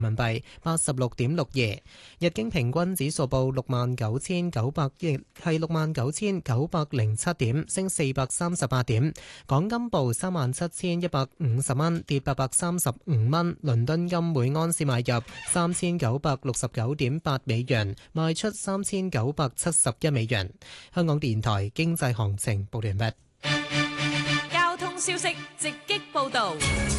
人民幣86.62，日經平均指數報69,907點，升438點。港金報37,150蚊，跌835蚊。倫敦金每盎司買入3969.8美元，賣出3971美元。香港電台經濟行情報完畢。 交通消息直擊報道。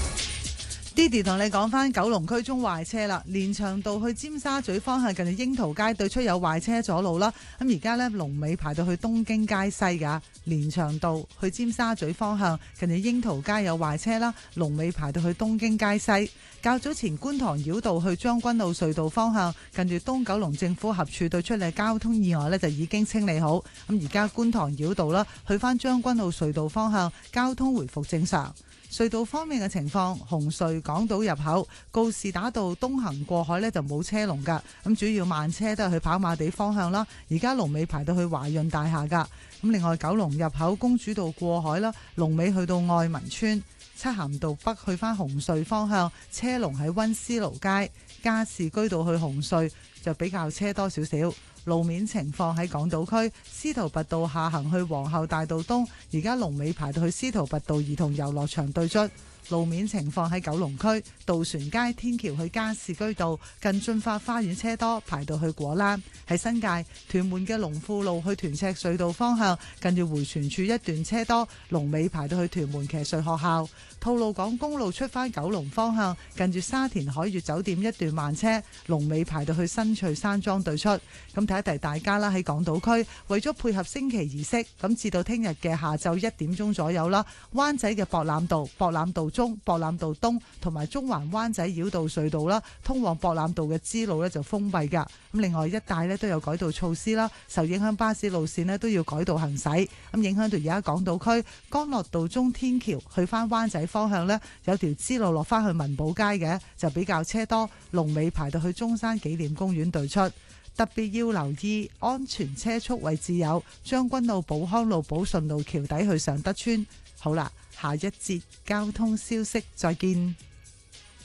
Didi 同你講翻九龍區中壞車啦，連翔道去尖沙咀方向近住櫻桃街對出有壞車阻路啦。咁而家呢，龍尾排到去東京街西噶，連翔道去尖沙咀方向近住櫻桃街有壞車啦，龍尾排到去東京街西。較早前觀塘繞道去將軍澳隧道方向近住東九龍政府合署對出嘅交通意外呢，就已經清理好。咁而家觀塘繞道啦，去翻將軍澳隧道方向交通回復正常。隧道方面嘅情況，紅隧港島入口告士打道東行過海呢就冇車龍噶，咁主要慢車都係去跑馬地方向啦。而家龍尾排到去華潤大廈噶。咁另外九龍入口公主道過海啦，龍尾去到愛民村。漆咸道北去返紅隧方向，車龍喺溫思勞街。加士居道去紅隧就比較車多少少。路面情況喺港島區司徒拔道下行去皇后大道東，而家龍尾排到去司徒拔道兒童遊樂場對出。路面情況喺九龍區渡船街天橋去加士居道近駿發花園車多，排到去果欄。喺新界屯門嘅龍富路去屯赤隧道方向近住迴旋處一段車多，龍尾排到去屯門騎術學校。吐露港公路出返九龍方向近住沙田海悅酒店一段慢車，龍尾排到去新翠山莊對出。咁提一提大家啦，喺港島區為咗配合升旗儀式，咁至到聽日嘅下晝1點鐘左右啦，灣仔嘅博覽道、博覽道中、博覽道東同埋中環灣仔繞道隧道啦，通往博覽道嘅支路呢就封閉噶。咁另外一帶呢都有改道措施啦，受影響巴士路線呢都要改道行駛。咁影響到而家港島區干諾道中天橋去翻灣仔方向呢，有條支路落翻去文寶街嘅，就比較車多，龍尾排到去中山紀念公園對出。特別要留意安全車速位置有將軍澳寶康路、寶順路橋底去尚德村。好啦，下一節交通消息再見。